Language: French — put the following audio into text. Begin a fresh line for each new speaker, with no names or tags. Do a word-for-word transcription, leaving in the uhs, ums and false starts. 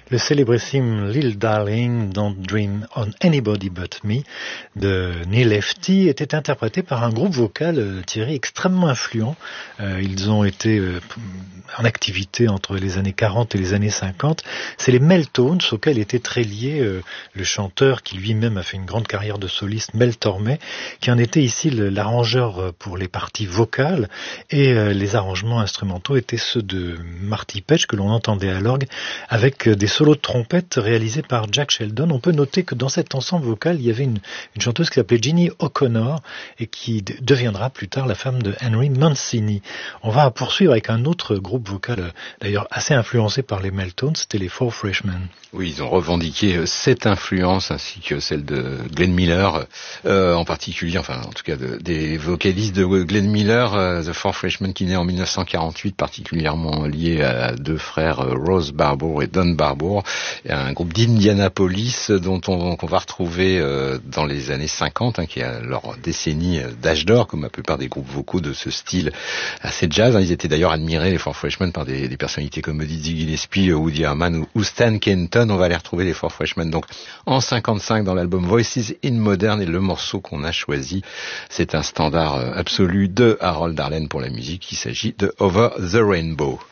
Le célébrissime Little Darling, Don't Dream on Anybody But Me de Neil Lefty était interprété par un groupe vocal, euh, Thierry, extrêmement influent. Euh, ils ont été euh, en activité entre les années quarante et les années cinquante. C'est les Mel-Tones auxquels était très lié euh, le chanteur qui lui-même a fait une grande carrière de soliste, Mel Tormé, qui en était ici le, l'arrangeur pour les parties vocales, et euh, les arrangements instrumentaux étaient ceux de Marty Petch que l'on entendait à l'orgue avec euh, des solo de trompette réalisé par Jack Sheldon. On peut noter que dans cet ensemble vocal, il y avait une, une chanteuse qui s'appelait Ginny O'Connor et qui de, deviendra plus tard la femme de Henry Mancini. On va poursuivre avec un autre groupe vocal, d'ailleurs assez influencé par les Mel-Tones, c'était les Four Freshmen.
Oui, ils ont revendiqué cette influence ainsi que celle de Glenn Miller, euh, en particulier, enfin en tout cas de, des vocalistes de Glenn Miller, euh, The Four Freshmen, qui naît en dix-neuf cent quarante-huit, particulièrement lié à deux frères, euh, Rose Barbour et Don Barbour, et un groupe d'Indianapolis dont on, qu'on va retrouver euh, dans les années cinquante, hein, qui est leur décennie d'âge d'or, comme la plupart des groupes vocaux de ce style assez jazz. Hein. Ils étaient d'ailleurs admirés, les Four Freshmen, par des, des personnalités comme Dizzy Gillespie, Woody Herman ou, ou Stan Kenton. On va les retrouver, les Four Freshmen, donc en cinquante-cinq dans l'album Voices in Modern, et le morceau qu'on a choisi, c'est un standard absolu de Harold Arlen pour la musique. Il s'agit de Over the Rainbow.